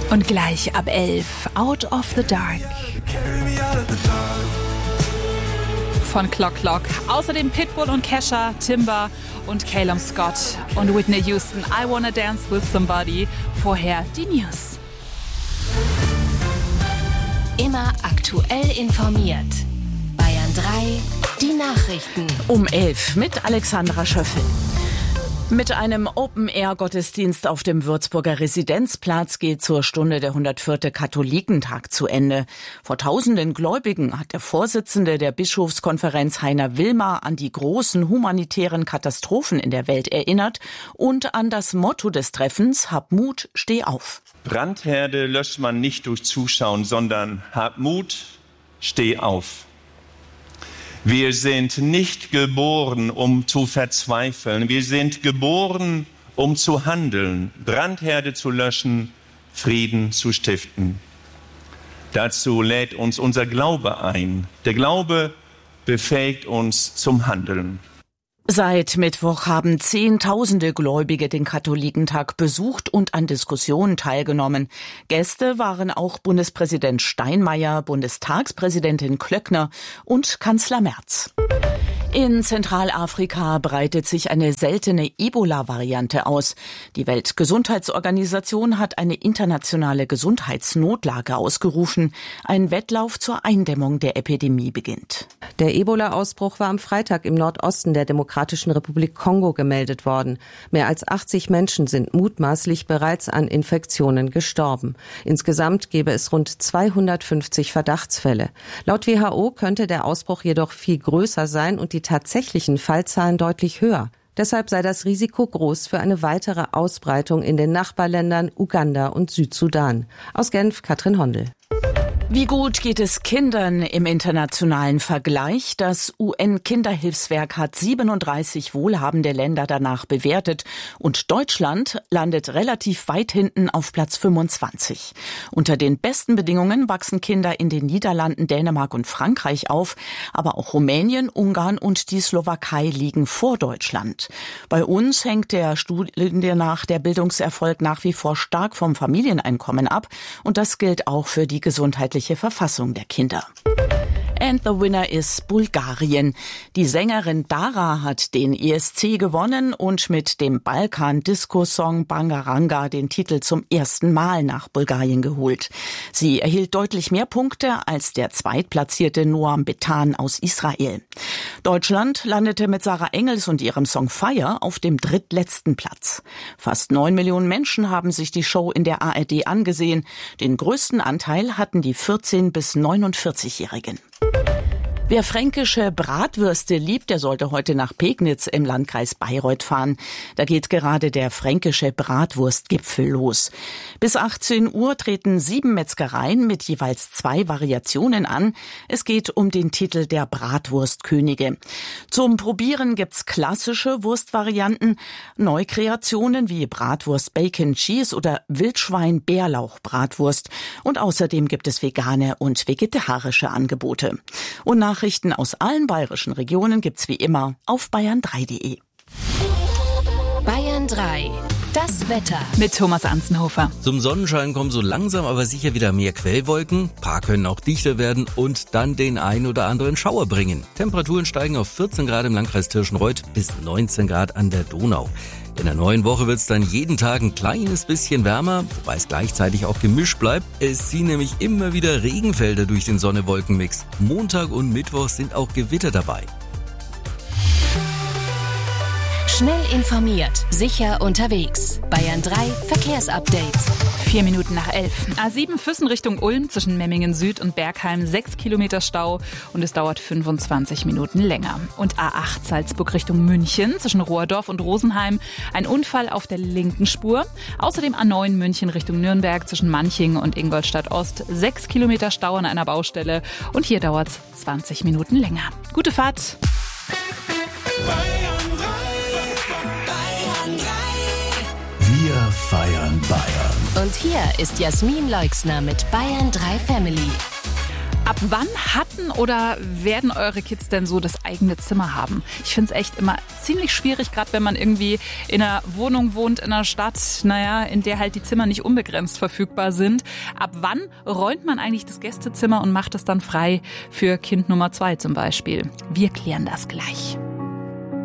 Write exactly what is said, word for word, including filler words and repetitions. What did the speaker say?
Und gleich ab elf, Out of the Dark. Von Clock Clock. Außerdem Pitbull und Kesha, Timber und Calum Scott und Whitney Houston. I Wanna Dance with Somebody. Vorher die News. Immer aktuell informiert. Bayern drei, die Nachrichten. Um elf mit Alexandra Schöffel. Mit einem Open-Air-Gottesdienst auf dem Würzburger Residenzplatz geht zur Stunde der hundertvierte Katholikentag zu Ende. Vor tausenden Gläubigen hat der Vorsitzende der Bischofskonferenz Heiner Willmar an die großen humanitären Katastrophen in der Welt erinnert und an das Motto des Treffens: Hab Mut, steh auf. Brandherde löscht man nicht durch Zuschauen, sondern hab Mut, steh auf. Wir sind nicht geboren, um zu verzweifeln. Wir sind geboren, um zu handeln, Brandherde zu löschen, Frieden zu stiften. Dazu lädt uns unser Glaube ein. Der Glaube befähigt uns zum Handeln. Seit Mittwoch haben Zehntausende Gläubige den Katholikentag besucht und an Diskussionen teilgenommen. Gäste waren auch Bundespräsident Steinmeier, Bundestagspräsidentin Klöckner und Kanzler Merz. In Zentralafrika breitet sich eine seltene Ebola-Variante aus. Die Weltgesundheitsorganisation hat eine internationale Gesundheitsnotlage ausgerufen. Ein Wettlauf zur Eindämmung der Epidemie beginnt. Der Ebola-Ausbruch war am Freitag im Nordosten der Demokratischen Republik Kongo gemeldet worden. Mehr als achtzig Menschen sind mutmaßlich bereits an Infektionen gestorben. Insgesamt gäbe es rund zweihundertfünfzig Verdachtsfälle. Laut W H O könnte der Ausbruch jedoch viel größer sein und die tatsächlichen Fallzahlen deutlich höher. Deshalb sei das Risiko groß für eine weitere Ausbreitung in den Nachbarländern Uganda und Südsudan. Aus Genf, Katrin Hondel. Wie gut geht es Kindern im internationalen Vergleich? Das U N-Kinderhilfswerk hat siebenunddreißig wohlhabende Länder danach bewertet und Deutschland landet relativ weit hinten auf Platz fünfundzwanzig. Unter den besten Bedingungen wachsen Kinder in den Niederlanden, Dänemark und Frankreich auf, aber auch Rumänien, Ungarn und die Slowakei liegen vor Deutschland. Bei uns hängt der Studie nach der Bildungserfolg nach wie vor stark vom Familieneinkommen ab und das gilt auch für die gesundheitliche Verfassung der Kinder. And the winner is Bulgarien. Die Sängerin Dara hat den E S C gewonnen und mit dem Balkan-Disco-Song Bangaranga den Titel zum ersten Mal nach Bulgarien geholt. Sie erhielt deutlich mehr Punkte als der zweitplatzierte Noam Betan aus Israel. Deutschland landete mit Sarah Engels und ihrem Song Fire auf dem drittletzten Platz. Fast neun Millionen Menschen haben sich die Show in der A R D angesehen. Den größten Anteil hatten die vierzehn- bis neunundvierzig-Jährigen. Wer fränkische Bratwürste liebt, der sollte heute nach Pegnitz im Landkreis Bayreuth fahren. Da geht gerade der fränkische Bratwurstgipfel los. Bis achtzehn Uhr treten sieben Metzgereien mit jeweils zwei Variationen an. Es geht um den Titel der Bratwurstkönige. Zum Probieren gibt's klassische Wurstvarianten, Neukreationen wie Bratwurst Bacon Cheese oder Wildschwein Bärlauch Bratwurst. Und außerdem gibt es vegane und vegetarische Angebote. Und nach Nachrichten aus allen bayerischen Regionen gibt's wie immer auf bayern drei punkt de. Bayern drei. Das Wetter. Mit Thomas Anzenhofer. Zum Sonnenschein kommen so langsam aber sicher wieder mehr Quellwolken. Ein paar können auch dichter werden und dann den ein oder anderen Schauer bringen. Temperaturen steigen auf vierzehn Grad im Landkreis Tirschenreuth bis neunzehn Grad an der Donau. In der neuen Woche wird es dann jeden Tag ein kleines bisschen wärmer, wobei es gleichzeitig auch gemischt bleibt. Es ziehen nämlich immer wieder Regenfelder durch den Sonne-Wolken-Mix. Montag und Mittwoch sind auch Gewitter dabei. Schnell informiert, sicher unterwegs. Bayern drei Verkehrsupdate. Vier Minuten nach elf. A sieben Füssen Richtung Ulm zwischen Memmingen Süd und Bergheim sechs Kilometer Stau und es dauert fünfundzwanzig Minuten länger. Und A acht Salzburg Richtung München zwischen Rohrdorf und Rosenheim ein Unfall auf der linken Spur. Außerdem A neun München Richtung Nürnberg zwischen Manching und Ingolstadt Ost sechs Kilometer Stau an einer Baustelle und hier dauert es zwanzig Minuten länger. Gute Fahrt! Wir feiern Bayern. Und hier ist Jasmin Leixner mit Bayern drei Family. Ab wann hatten oder werden eure Kids denn so das eigene Zimmer haben? Ich finde es echt immer ziemlich schwierig, gerade wenn man irgendwie in einer Wohnung wohnt, in einer Stadt, naja, in der halt die Zimmer nicht unbegrenzt verfügbar sind. Ab wann räumt man eigentlich das Gästezimmer und macht es dann frei für Kind Nummer zwei zum Beispiel? Wir klären das gleich.